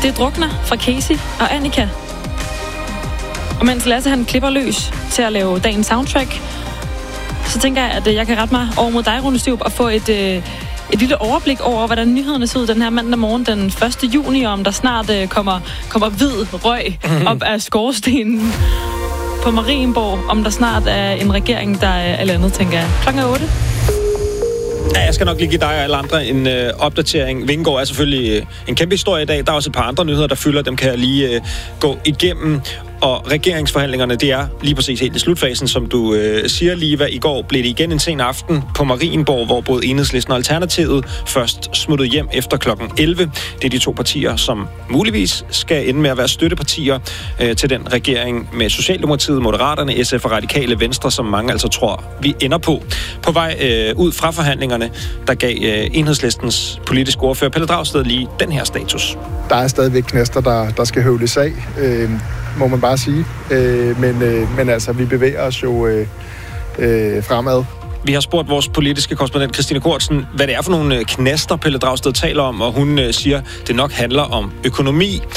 Det er Drukner fra Casey og Annika. Og mens Lasse han klipper løs til at lave dagens soundtrack, så tænker jeg, at jeg kan rette mig over mod dig, Rune Styrup, og få et lille overblik over, hvordan nyhederne ser ud den her mandag morgen den 1. juni, om der snart kommer hvid røg op af skorstenen på Marienborg, om der snart er en regering, der er landet, tænker jeg. Klokken 8. Ja, jeg skal nok lige give dig og alle andre en opdatering. Vingegaard er selvfølgelig en kæmpe historie i dag. Der er også et par andre nyheder, der fylder. Dem kan jeg lige gå igennem. Og regeringsforhandlingerne, det er lige præcis helt i slutfasen, som du siger, Liva. I går blev det igen en sen aften på Marienborg, hvor både Enhedslisten og Alternativet først smuttede hjem efter klokken 11. Det er de to partier, som muligvis skal ende med at være støttepartier til den regering med Socialdemokratiet, Moderaterne, SF og Radikale Venstre, som mange altså tror, vi ender på. På vej ud fra forhandlingerne, der gav Enhedslistens politiske ordfører Pelle Dragsted lige den her status. Der er stadigvæk knaster, der skal høvles af, må man bare sige. Men altså, vi bevæger os jo fremad. Vi har spurgt vores politiske korrespondent Christine Kortsen, hvad det er for nogle knaster, Pelle Dragsted taler om, og hun siger, det nok handler om økonomi.